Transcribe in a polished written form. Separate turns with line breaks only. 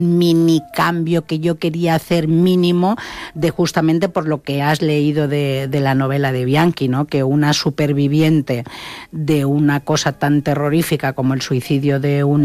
mini cambio que yo quería hacer mínimo, de justamente por lo que has leído de la novela de Bianchi, ¿no? Que una superviviente de una cosa tan terrorífica como el suicidio de un